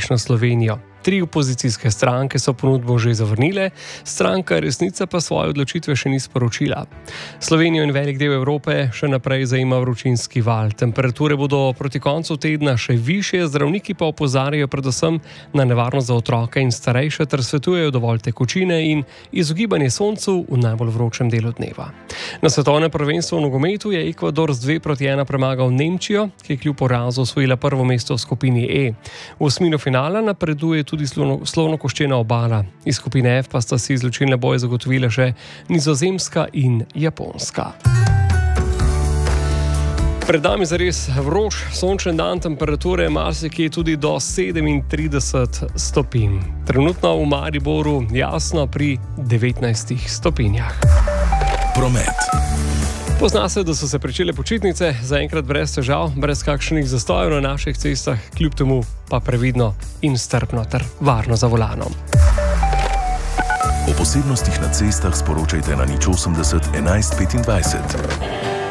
Demokratično Slovenijo. 3 opozicijske stranke so ponudbo že zavrnile, stranka Resnica pa svoje odločitve še ni sporočila. Slovenijo in velik del Evrope še naprej zajema vročinski val. Temperature bodo proti koncu tedna še višje, zdravniki pa opozarjajo predvsem na nevarnost za otroke in starejše ter svetujejo dovolj tekočine in izogibanje soncu v najbolj vročem delu dneva. Na svetovnem prvenstvu v nogometu je Ekvador z 2-1 premagal Nemčijo, ki je kljub porazu osvojila prvo mesto v skupini E. V osmino finala napreduje tudi Slonokoščena obala. Iz skupine F pa sta si izločilne boje zagotovile še Nizozemska in Japonska. Pred nami zares vroč, sončen dan, temperature marsikje tudi do 37 stopinj. Trenutno v Mariboru jasno pri 19 stopinjah. Promet. Pozna se, da so se pričele počitnice, zaenkrat brez težav, brez kakšnih zastojev na naših cestah, kljub temu pa previdno in strpno ter varno za volanom. O posebnostih na cestah sporočajte na 080 11 25.